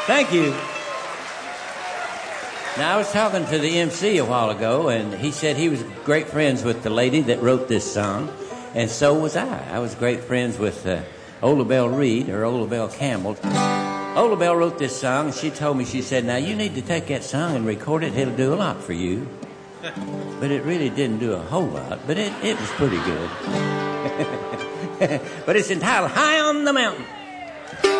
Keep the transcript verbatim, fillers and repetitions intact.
Thank you. Now, I was talking to the M C a while ago, and he said he was great friends with the lady that wrote this song, and so was I. I was great friends with uh, Ola Belle Reed, or Ola Belle Campbell. Ola Belle wrote this song, and she told me, she said, now, you need to take that song and record it. It'll do a lot for you. But it really didn't do a whole lot, but it, it was pretty good. But it's entitled High on the Mountain.